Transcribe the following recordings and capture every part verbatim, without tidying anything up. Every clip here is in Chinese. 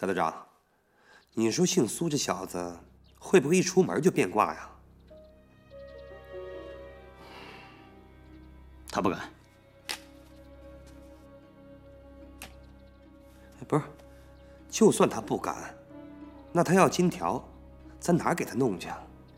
大队长，你说姓苏这小子会不会一出门就变卦呀？ 他不敢。 不是，就算他不敢，那他要金条，咱哪儿给他弄去啊？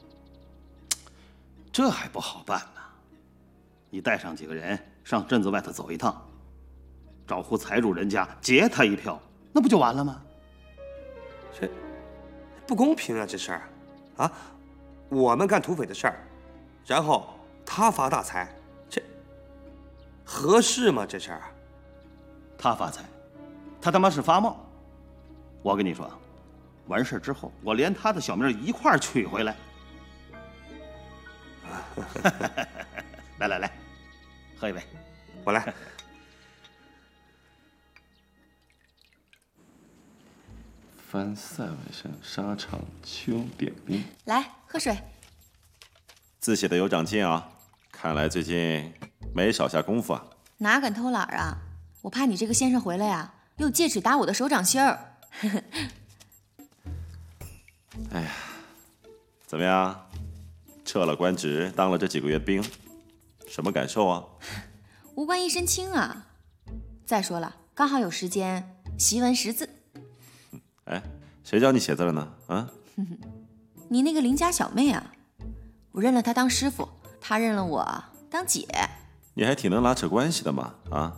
这还不好办呢。你带上几个人上镇子外头走一趟，找户财主人家劫他一票，那不就完了吗？ 这不公平啊！这事儿，啊，我们干土匪的事儿，然后他发大财，这合适吗？这事儿， 他发财，他他妈是发梦。我跟你说，完事之后，我连他的小命一块儿取回来。来来来，喝一杯， 我来。 凡塞外山沙场秋点兵。 来喝水。 字写的有长进啊，看来最近没少下功夫啊。 哪敢偷懒啊！我怕你这个先生回来呀、啊，用戒尺打我的手掌心儿。 哎呀，怎么样？撤了官职，当了这几个月兵，什么感受啊？ 无官一身轻啊！再说了，刚好有时间习文识字。 哎，谁教你写字了呢？啊？ 你那个邻家小妹啊，我认了她当师傅，她认了我当姐。 你还挺能拉扯关系的嘛？啊？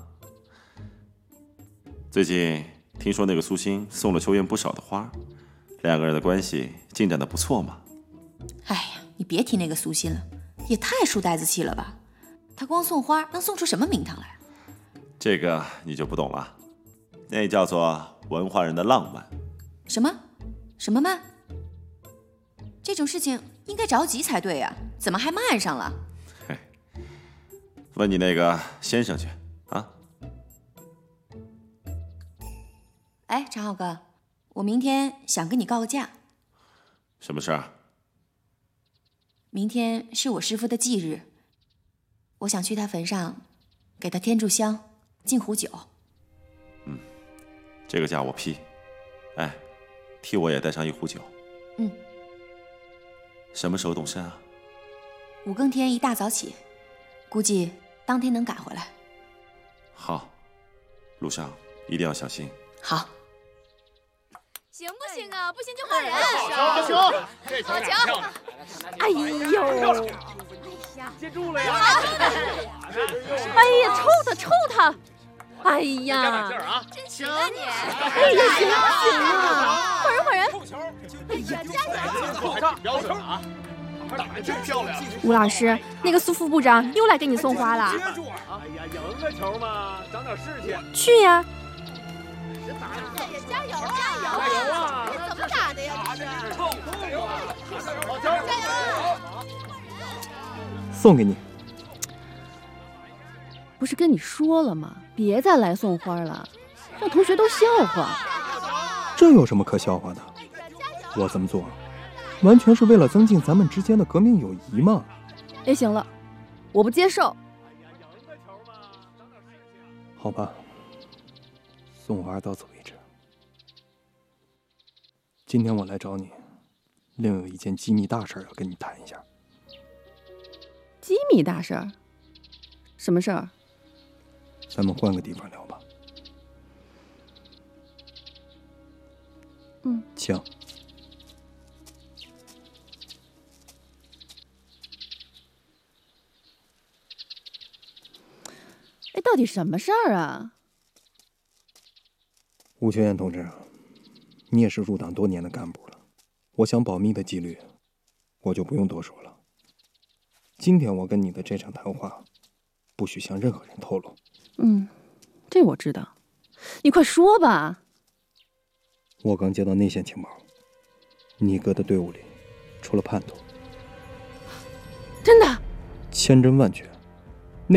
最近听说那个苏欣送了秋燕不少的花，两个人的关系进展的不错嘛。 哎呀，你别提那个苏欣了，也太书呆子气了吧！她光送花能送出什么名堂来？ 这个你就不懂了，那叫做文化人的浪漫。 什么？什么慢？这种事情应该着急才对呀、啊，怎么还慢上了？ 嘿，问你那个先生去啊。 哎，常浩哥，我明天想跟你告个假。 什么事儿？ 明天是我师父的忌日，我想去他坟上给他添炷香、敬壶酒。 嗯，这个假我批。哎，替我也带上一壶酒。 嗯。 什么时候动身啊？ 五更天一大早起，估计当天能赶回来。 好，路上一定要小心。 好。 行不行啊？不行就换人。 好球！这球漂亮！ 哎呦！ 接住了呀！ 哎呀，抽他，抽他！哎呀！ 加把劲儿啊！ 真行啊你！哎呀，行不行啊？换人，换人！哎呀，加油！ 标准啊！打得真漂亮！ 吴老师，那个苏副部长又来给你送花了。 接住啊！哎呀，赢个球嘛，长点士气。 去呀！ 哎呀，加油啊！ 加油啊！ 怎么打的呀？这是！ 加油啊！好球！ 加油！ 送给你。 不是跟你说了吗？别再来送花了，让同学都笑话。 这有什么可笑话的？我这么做，完全是为了增进咱们之间的革命友谊嘛。 也行了，我不接受。 好吧，送花到此为止。今天我来找你，另有一件机密大事要跟你谈一下。 机密大事儿？什么事儿？ 咱们换个地方聊吧。 嗯， 请。 哎，到底什么事儿啊？ 吴秋燕同志，你也是入党多年的干部了，我想保密的纪律，我就不用多说了。今天我跟你的这场谈话，不许向任何人透露。 嗯，这我知道。你快说吧。 我刚接到内线情报，你哥的队伍里出了叛徒。 真的？ 千真万确。